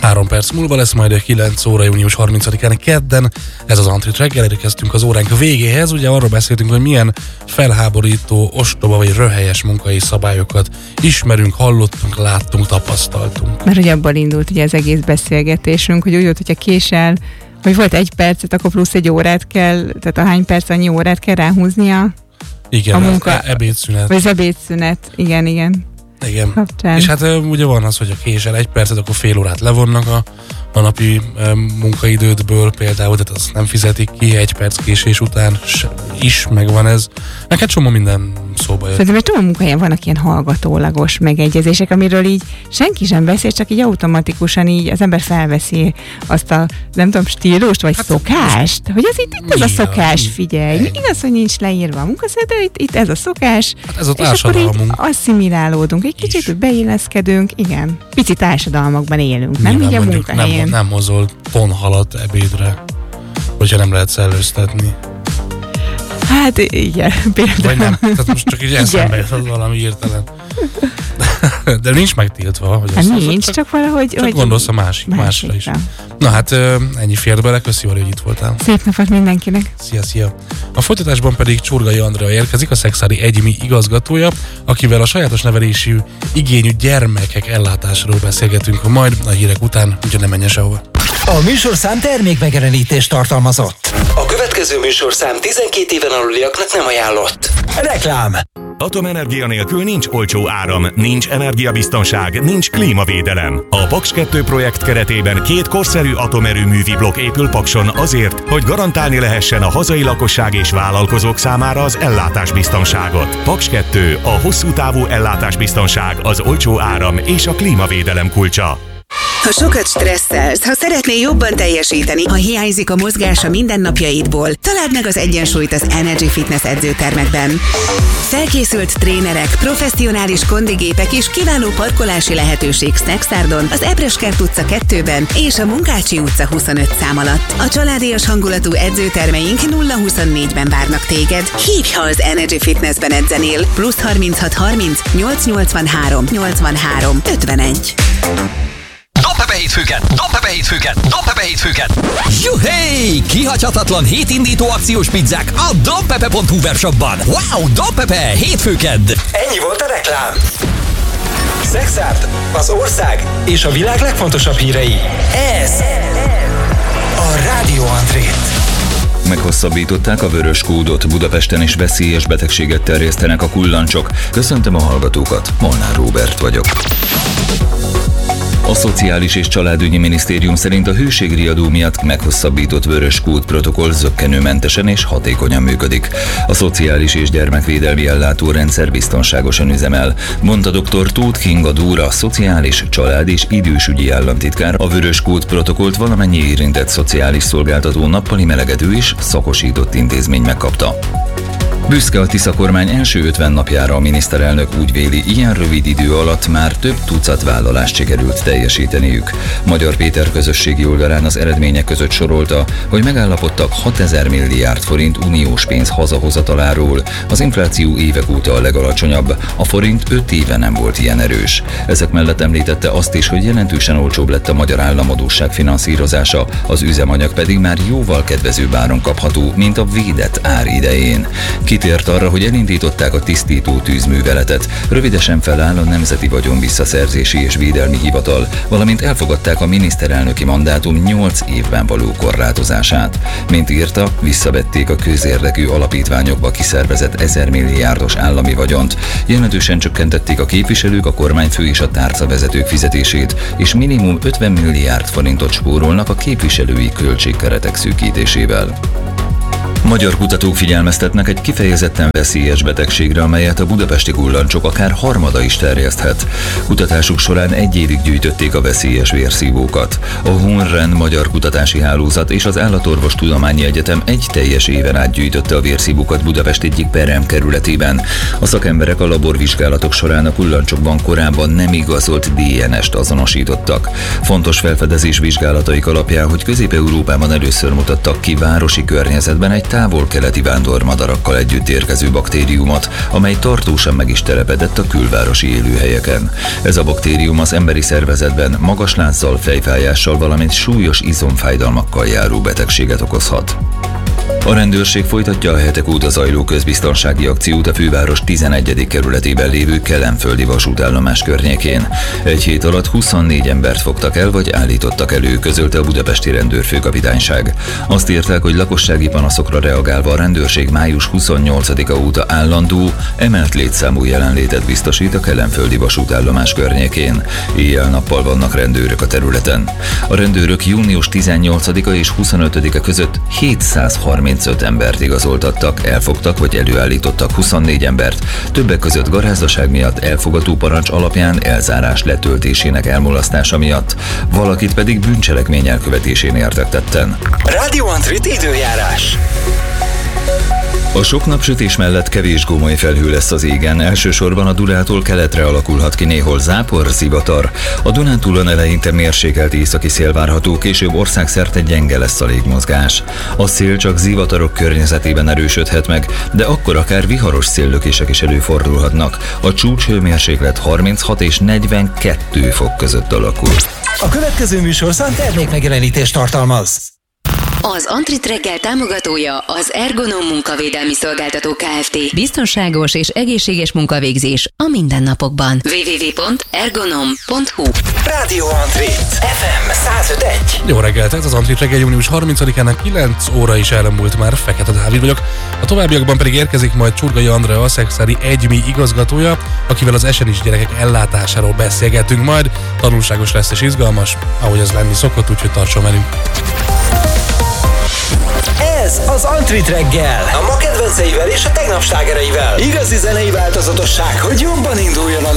3 perc múlva lesz, majd 9 óra június 30-án kedden. Ez az Antrit reggel, érkeztünk az óránk végéhez. Ugye arról beszéltünk, hogy milyen felháborító, ostoba vagy röhelyes munkai szabályokat ismerünk, hallottunk, láttunk, tapasztaltunk. Mert ugye abból indult ugye az egész beszélgetésünk, hogy úgy volt, hogyha késel, hogy volt 1 percet, akkor plusz 1 órát kell, tehát ahány perc, annyi órát kell ráhúznia. Igen, a munka, ebédszünet. Vagy az ebédszünet, igen. Kapcsán. És hát ugye van az, hogy a késel 1 percet, akkor fél órát levonnak a napi munkaidődből például, tehát azt nem fizetik ki 1 perc késés után is, megvan ez. Meg hát csomó minden szóba jött. Szerintem egy csomó munkahelyen vannak ilyen hallgatólagos megegyezések, amiről így senki sem beszél, csak így automatikusan így az ember felveszi azt a, nem tudom, stílust, vagy hát szokást, hogy ez itt ez a szokás, figyelj. Igaz, hogy nincs leírva a munkaszert, de itt ez a szokás, hát ez a és akkor így asszimilálódunk, egy kicsit hogy beilleszkedünk, igen. Pici társadalmakban élünk, nem így a munkahelyen. Nem hozol tonhalat ebédre, hogyha nem lehet szellőztetni. Hát igen, például. Vagy nem, tehát most csak így eszembe jött valami hirtelen. De nincs megtiltva, hogy hát nincs, csak valahogy... Csak gondolsz a másra is. Na hát ennyi fért bele, köszi, hogy itt voltál. Szép napot mindenkinek. Szia. A folytatásban pedig Csurgai Andrea érkezik, a Szexári Egymi igazgatója, akivel a sajátos nevelésű igényű gyermekek ellátásról beszélgetünk majd a hírek után, úgyhogy nem menjen sehova. A műsorszám termékmegjelenítést tartalmazott. A következő műsorszám 12 éven aluliaknak nem ajánlott. Reklám. Atomenergia nélkül nincs olcsó áram, nincs energiabiztonság, nincs klímavédelem. A Paks 2 projekt keretében 2 korszerű atomerőművi blokk épül Pakson azért, hogy garantálni lehessen a hazai lakosság és vállalkozók számára az ellátásbiztonságot. Paks 2, a hosszú távú ellátásbiztonság, az olcsó áram és a klímavédelem kulcsa. Ha sokat stresszelsz, ha szeretnél jobban teljesíteni, ha hiányzik a mozgás a mindennapjaidból, találd meg az egyensúlyt az Energy Fitness edzőtermekben. Felkészült trénerek, professzionális kondigépek és kiváló parkolási lehetőség Snacksárdon, az Ebreskert utca 2-ben és a Munkácsi utca 25 szám alatt. A családias hangulatú edzőtermeink 0-24-ben várnak téged. Hívj, ha az Energy Fitnessben edzenél. +36 30 883 83 51. Dompepe hétfőket! Juhé! Kihagyhatatlan hétindító akciós pizzák a dompepe.hu webshopban. Wow, Dompepe hétfőked! Ennyi volt a reklám. Szexárd, az ország és a világ legfontosabb hírei. Ez a Rádió Andrét. Meghosszabbították a vörös kódot, Budapesten is veszélyes betegséget terjesztenek a kullancsok. Köszöntöm a hallgatókat, Molnár Róbert vagyok. A Szociális és Családügyi Minisztérium szerint a hőségriadó miatt meghosszabbított vörös kód protokoll zökkenőmentesen és hatékonyan működik. A Szociális és Gyermekvédelmi Ellátórendszer biztonságosan üzemel, mondta dr. Tóth Kinga Dóra, Szociális, Család és Idősügyi államtitkár. A vörös kód protokollt valamennyi érintett szociális szolgáltató, nappali melegedő és szakosított intézmény megkapta. Büszke a Tisza kormány első 50 napjára. A miniszterelnök úgy véli, ilyen rövid idő alatt már több tucat vállalást sikerült teljesíteniük. Magyar Péter közösségi oldalán az eredmények között sorolta, hogy megállapodtak 6000 milliárd forint uniós pénz hazahozataláról. Az infláció évek óta a legalacsonyabb, a forint 5 éve nem volt ilyen erős. Ezek mellett említette azt is, hogy jelentősen olcsóbb lett a magyar államadósság finanszírozása, az üzemanyag pedig már jóval kedvezőbb áron kapható, mint a védett ár idején. Kitért arra, hogy elindították a tisztító tűzműveletet, rövidesen feláll a Nemzeti Vagyonvisszaszerzési és Védelmi Hivatal, valamint elfogadták a miniszterelnöki mandátum 8 évben való korlátozását. Mint írta, visszavették a közérdekű alapítványokba kiszervezett 1000 milliárdos állami vagyont, jelentősen csökkentették a képviselők, a kormányfő és a tárcavezetők fizetését, és minimum 50 milliárd forintot spórolnak a képviselői költségkeretek szűkítésével. Magyar kutatók figyelmeztetnek egy kifejezetten veszélyes betegségre, amelyet a budapesti kullancsok akár harmada is terjeszthet. Kutatásuk során 1 évig gyűjtötték a veszélyes vérszívókat. A HUNREN Magyar Kutatási Hálózat és az Állatorvostudományi Egyetem egy teljes éven át gyűjtötte a vérszívókat Budapest egyik peremkerületében. A szakemberek a laborvizsgálatok során a kullancsokban korábban nem igazolt DNS-t azonosítottak. Fontos felfedezés vizsgálataik alapján, hogy Közép-Európában először mutattak ki városi környezetben egy távol-keleti vándormadarakkal együtt érkező baktériumot, amely tartósan meg is telepedett a külvárosi élőhelyeken. Ez a baktérium az emberi szervezetben magas lázzal, fejfájással, valamint súlyos izomfájdalmakkal járó betegséget okozhat. A rendőrség folytatja a hetek óta zajló közbiztonsági akciót a főváros 11. kerületében lévő Kelenföldi vasútállomás környékén. Egy hét alatt 24 embert fogtak el vagy állítottak elő, közölte a budapesti rendőrfőkapitányság. Azt írták, hogy lakossági panaszokra reagálva a rendőrség május 28-a óta állandó, emelt létszámú jelenlétet biztosít a Kelenföldi vasútállomás környékén. Éjjel-nappal vannak rendőrök a területen. A rendőrök június 18-a és 25-e között 735 embert igazoltattak, elfogtak vagy előállítottak 24 embert, többek között garázdaság miatt, elfogató parancs alapján elzárás letöltésének elmulasztása miatt, valakit pedig bűncselekmény elkövetésén értek tetten. Radio Antrit időjárás. A sok napsütés mellett kevés gomoly felhő lesz az égen, elsősorban a Dunától keletre alakulhat ki néhol zápor, zivatar. A Dunántúlon eleinte mérsékelt északi szél várható, később országszerte gyenge lesz a légmozgás. A szél csak zivatarok környezetében erősödhet meg, de akkor akár viharos széllökések is előfordulhatnak. A csúcshőmérséklet 36 és 42 fok között alakul. A következő műsorszám termékmegjelenítést tartalmaz. Az Antrit reggel támogatója az Ergonom munkavédelmi szolgáltató Kft. Biztonságos és egészséges munkavégzés a mindennapokban. www.ergonom.hu. Radio Antrit FM 105.1. Jó reggelt, ez az Antrit reggel június 30-ának 9 óra is elmúlt már, Fekete Dávid vagyok. A továbbiakban pedig érkezik majd Csurgai Andrea, a Szexári Egymi igazgatója, akivel az esenis gyerekek ellátásáról beszélgetünk majd. Tanulságos lesz és izgalmas, ahogy ez lenni szokott, úgyhogy tartson velünk. Ez az Antrit reggel. A ma kedvenceivel és a tegnap slágereivel. Igazi zenei változatosság, hogy jobban induljon a